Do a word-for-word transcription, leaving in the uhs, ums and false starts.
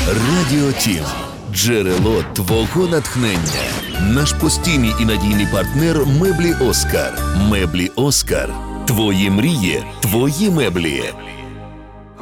Радіо Тім – джерело твого натхнення. Наш постійний і надійний партнер меблі Оскар. Меблі Оскар. Твої мрії, твої меблі.